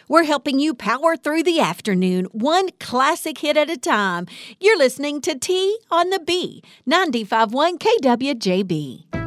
We're helping you power through the afternoon, one classic hit at a time. You're listening to Tea on the B, 95.1 KWJB.